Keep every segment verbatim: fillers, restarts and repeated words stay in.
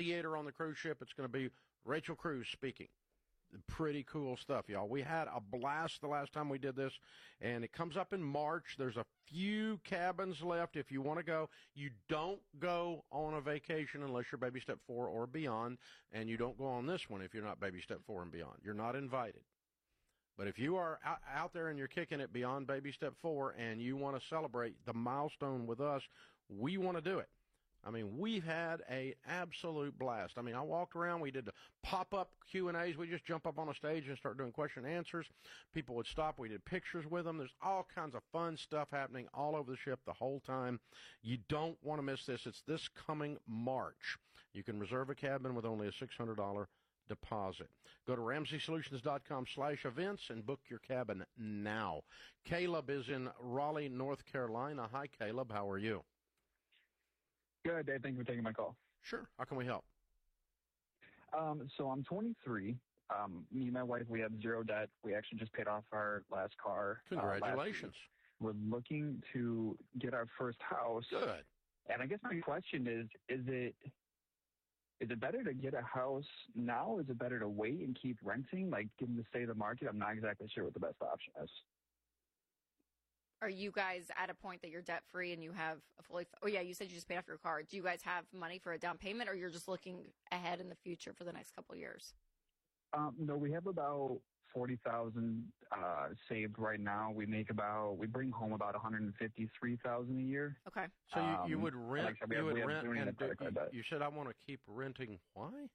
theater on the cruise ship. It's going to be Rachel Cruz speaking. Pretty cool stuff, y'all. We had a blast the last time we did this, and it comes up in March. There's a few cabins left if you want to go. You don't go on a vacation unless you're baby step four or beyond, and you don't go on this one if you're not baby step four and beyond. You're not invited. But if you are out, out there and you're kicking it beyond baby step four and you want to celebrate the milestone with us, we want to do it. I mean, we've had a absolute blast. I mean, I walked around. We did the pop-up Q and A's. We just jump up on a stage and start doing question and answers. People would stop. We did pictures with them. There's all kinds of fun stuff happening all over the ship the whole time. You don't want to miss this. It's this coming March. You can reserve a cabin with only a six hundred dollars deposit. Go to ramsey solutions dot com slash events and book your cabin now. Caleb is in Raleigh, North Carolina. Hi, Caleb. How are you? Good, Dave. Thank you for taking my call. Sure. How can we help? Um, so I'm twenty-three. Um, me and my wife, we have zero debt. We actually just paid off our last car. Congratulations. Uh, We're looking to get our first house. Good. And I guess my question is, is it is it better to get a house now? Is it better to wait and keep renting? Like, given the state of the market, I'm not exactly sure what the best option is. Are you guys at a point that you're debt-free and you have a fully – oh, yeah, you said you just paid off your car. Do you guys have money for a down payment, or you're just looking ahead in the future for the next couple of years? Um, no, we have about forty thousand dollars uh, saved right now. We make about – we bring home about one hundred fifty-three thousand dollars a year. Okay. So you, um, you would rent like – you have, would rent and do, you, you said I want to keep renting. Why?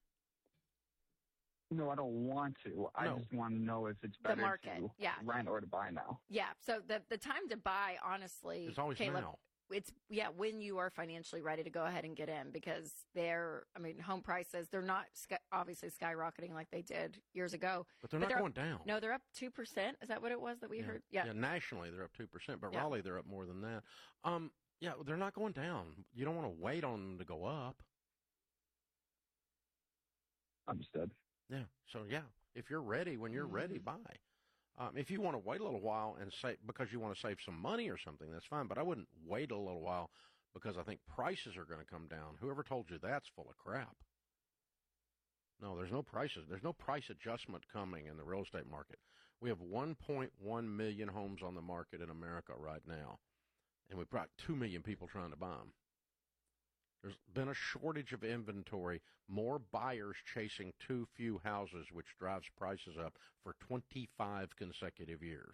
No, I don't want to. I no. just want to know if it's better the market. to yeah. rent or to buy now. Yeah. So the the time to buy, honestly, it's always Caleb, now. It's yeah when you are financially ready to go ahead and get in, because they're I mean home prices, they're not sky, obviously skyrocketing like they did years ago. But they're but not they're going up, down. No, they're up two percent. Is that what it was that we yeah. heard? Yeah. Yeah. Nationally, they're up two percent, but yeah. Raleigh, they're up more than that. Um. Yeah, they're not going down. You don't want to wait on them to go up. Understood. Yeah. So yeah. If you're ready, when you're mm-hmm. ready, buy. Um, if you want to wait a little while and say because you want to save some money or something, that's fine. But I wouldn't wait a little while because I think prices are going to come down. Whoever told you that's full of crap. No, there's no prices. There's no price adjustment coming in the real estate market. We have one point one million homes on the market in America right now, and we've got two million people trying to buy them. There's been a shortage of inventory, more buyers chasing too few houses, which drives prices up for twenty-five consecutive years.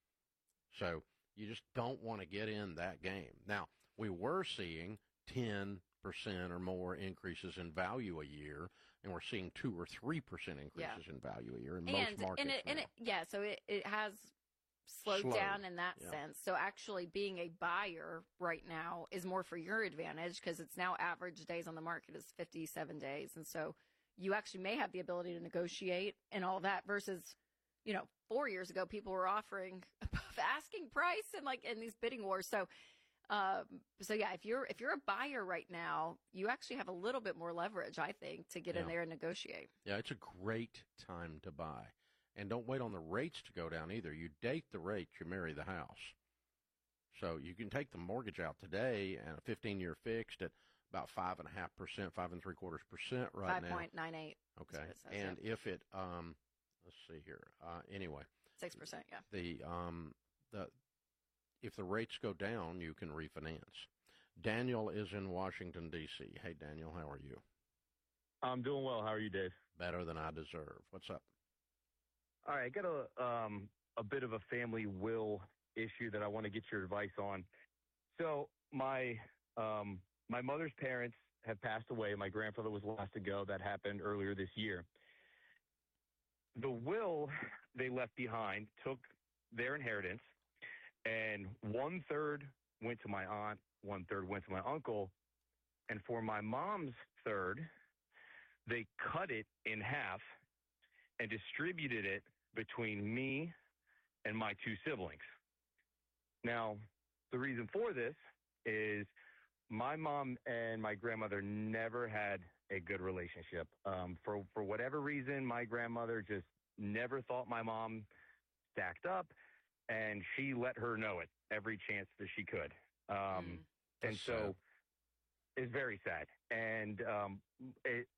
So you just don't want to get in that game. Now, we were seeing ten percent or more increases in value a year, and we're seeing two or three percent increases yeah. in value a year in and, most markets. And it, and it, yeah, so it, it has slowed Slow. down in that yeah. sense. So actually being a buyer right now is more for your advantage, because it's now average days on the market is fifty-seven days. And so you actually may have the ability to negotiate and all that versus, you know, four years ago, people were offering above asking price and like in these bidding wars. So, um, so yeah, if you're, if you're a buyer right now, you actually have a little bit more leverage, I think, to get yeah. in there and negotiate. Yeah. It's a great time to buy. And don't wait on the rates to go down either. You date the rate, you marry the house. So you can take the mortgage out today and a fifteen-year fixed at about five and a half percent, five and three quarters percent right five now. five point nine eight. Okay. Says, and yeah. if it, um, let's see here. Uh, anyway. Six percent, yeah. The um, the if the rates go down, you can refinance. Daniel is in Washington D C. Hey, Daniel, how are you? I'm doing well. How are you, Dave? Better than I deserve. What's up? All right, I got a um, a bit of a family will issue that I want to get your advice on. So my um, my mother's parents have passed away. My grandfather was the last to go. That happened earlier this year. The will they left behind took their inheritance, and one third went to my aunt, one third went to my uncle, and for my mom's third, they cut it in half and distributed it between me and my two siblings. Now, the reason for this is my mom and my grandmother never had a good relationship. Um, for, for whatever reason, my grandmother just never thought my mom stacked up, and she let her know it every chance that she could. Um, mm, and so sad. It's very sad. And um, it,